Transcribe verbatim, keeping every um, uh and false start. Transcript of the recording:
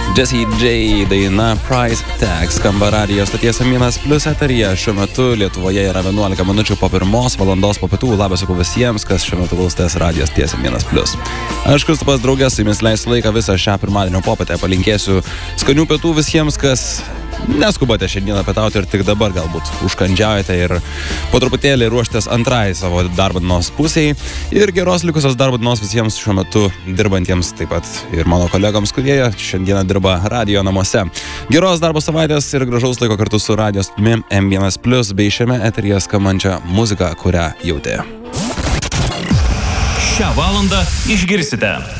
Jessie J daina Price Tag skamba radijo stoties Vienas Plius eteryje. Šiuo metu Lietuvoje yra vienuolika minučių po pirmos valandos po pietų. Labas sakau visiems, kas šiuo metu klausotės radijos stoties Vienas Plius. Aš Kristupas draugės, su jumis leisiu laiką visą šią pirmadienio popietę. Palinkėsiu skanių pietų visiems, kas neskubate šiandieną pietauti ir tik dabar galbūt užkandžiaujate ir po truputėlį ruoštės antrai savo darbo dienos pusiai. Ir geros likusios darbo dienos visiems šiuo metu dirbantiems, taip pat ir mano kolegoms, kurie šiandieną dirba radijo namuose. Geros darbo savaitės ir gražaus laiko kartu su radijos stotimi M vienas Plius bei šiame eteryje skambančią muziką, kurią jautė. Šią valandą išgirsite